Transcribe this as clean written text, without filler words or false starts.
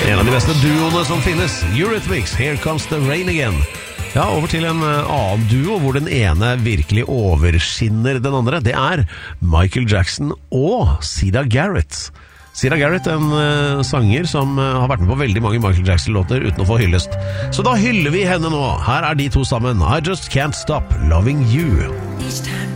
En av de beste duoene som finnes, Eurythmics, Here Comes the Rain Again. Ja, over til en annen duo hvor den ene virkelig overskinner den andre. Det er Michael Jackson og Sida Garrett. Sida Garrett, en sanger som har vært med på veldig mange Michael Jackson-låter uten å få hyllest. Så da hyller vi henne nå. Her er de to sammen. I Just Can't Stop Loving You.